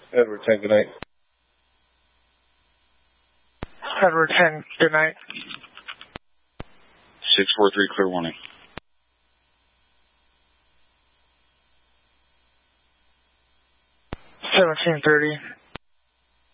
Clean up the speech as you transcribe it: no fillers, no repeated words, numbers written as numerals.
Edward 10, good night. Edward 10, good night. 643, clear warning. 1730.